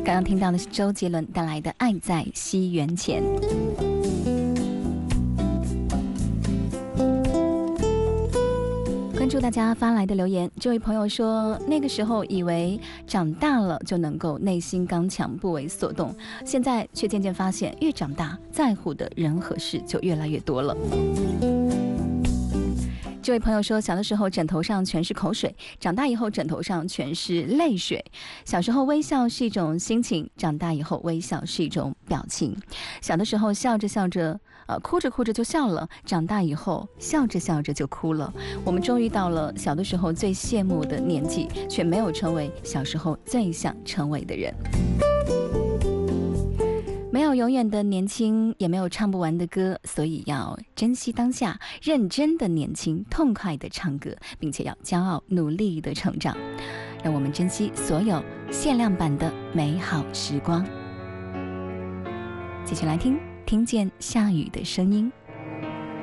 刚刚听到的是周杰伦带来的《爱在西元前》。关注大家发来的留言，这位朋友说，那个时候以为长大了就能够内心刚强不为所动，现在却渐渐发现，越长大在乎的人和事就越来越多了。这位朋友说，小的时候枕头上全是口水，长大以后枕头上全是泪水。小时候微笑是一种心情，长大以后微笑是一种表情。小的时候笑着笑着哭着哭着就笑了，长大以后笑着笑着就哭了。我们终于到了小的时候最羡慕的年纪，却没有成为小时候最想成为的人。没有永远的年轻，也没有唱不完的歌，所以要珍惜当下，认真的年轻，痛快的唱歌，并且要骄傲努力的成长。让我们珍惜所有限量版的美好时光。继续来听见下雨的声音。